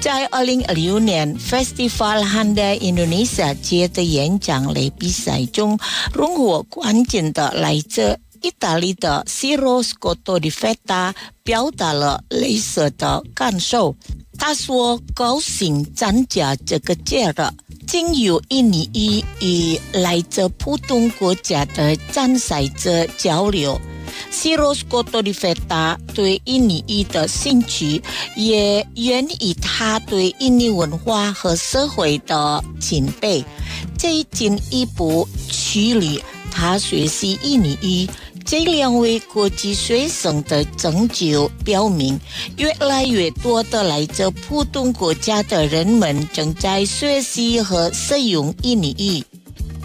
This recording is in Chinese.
在2026年 Festival Handai Indonesia 节的演讲类比赛中，荣获冠军的来自意大利的 Ciro Scotto di Feta 表达了类似的感受。他说高兴参加这个节日，经由印尼语与来自不同国家的参赛者交流。Ciro Scotto di Feta 对印尼语的兴趣也源于他对印尼文化和社会的钦佩。最近一步去旅他学习印尼语，这两位国际学生的成就表明，越来越多的来自不同国家的人们正在学习和使用印尼语。